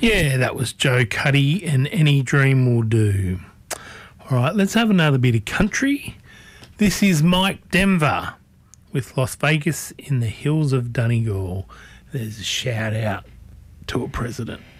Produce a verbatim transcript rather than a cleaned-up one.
Yeah, that was Joe Cuddy and Any Dream Will Do. All right, let's have another bit of country. This is Mike Denver with Las Vegas in the Hills of Donegal. There's a shout out to a president.